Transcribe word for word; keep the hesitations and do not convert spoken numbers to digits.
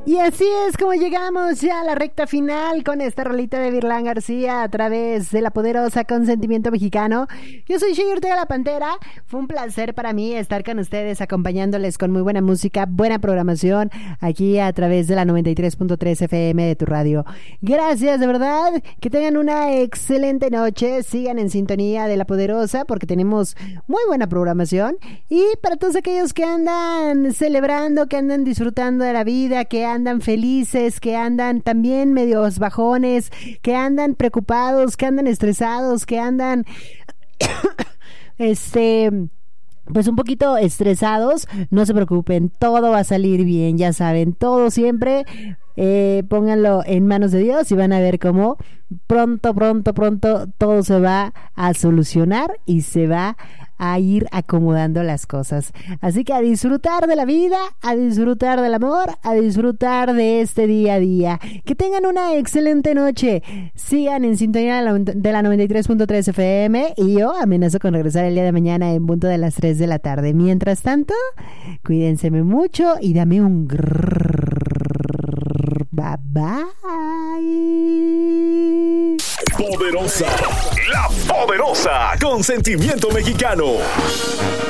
Y así es como llegamos ya a la recta final con esta rolita de Virlán García a través de la poderosa Consentimiento Mexicano. Yo soy Shay Ortega la Pantera. Fue un placer para mí estar con ustedes acompañándoles con muy buena música, buena programación aquí a través de la noventa y tres punto tres F M de tu radio. Gracias, de verdad. Que tengan una excelente noche. Sigan en sintonía de la poderosa porque tenemos muy buena programación. Y para todos aquellos que andan celebrando, que andan disfrutando de la vida, que andan felices, que andan también medios bajones, que andan preocupados, que andan estresados, que andan este pues un poquito estresados, no se preocupen, todo va a salir bien, ya saben, todo siempre eh, pónganlo en manos de Dios y van a ver cómo pronto, pronto, pronto todo se va a solucionar y se va a ir acomodando las cosas. Así que a disfrutar de la vida, a disfrutar del amor, a disfrutar de este día a día. Que tengan una excelente noche. Sigan en sintonía de la noventa y tres punto tres F M y yo amenazo con regresar el día de mañana en punto de las tres de la tarde. Mientras tanto, cuídense mucho y dame un grrr. Bye bye. Poderosa, la poderosa, Consentimiento Mexicano.